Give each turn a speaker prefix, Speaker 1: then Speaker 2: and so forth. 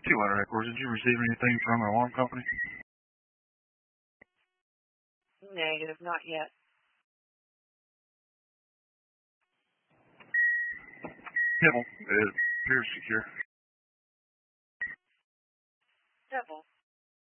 Speaker 1: 200 headquarters, did you receive anything from the alarm company?
Speaker 2: Negative, not yet.
Speaker 1: Hibble, it appears secure.
Speaker 2: Double.